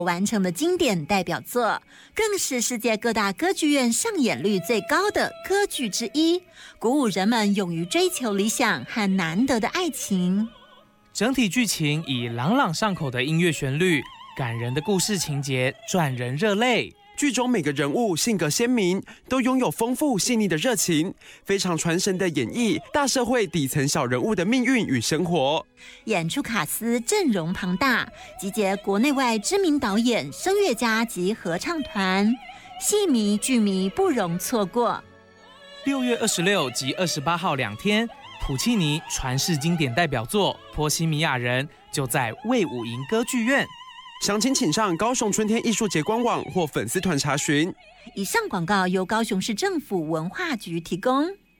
完成的经典代表作，更是世界各大歌剧院上演率最高的歌剧之一，鼓舞人们勇于追求理想和难得的爱情。 整体剧情以朗朗上口的音乐旋律、感人的故事情节赚人热泪。 剧中每个人物性格鲜明，都拥有丰富细腻的热情，非常传神的演绎大社会底层小人物的命运与生活。 演出卡司阵容庞大，集结国内外知名导演、声乐家及合唱团，戏迷剧迷不容错过。 6月26及28号2天，普契尼传世经典代表作《波西米亚人》就在卫武营歌剧院。 详情请上高雄春天艺术节官网或粉丝团查询。 以上广告由高雄市政府文化局提供。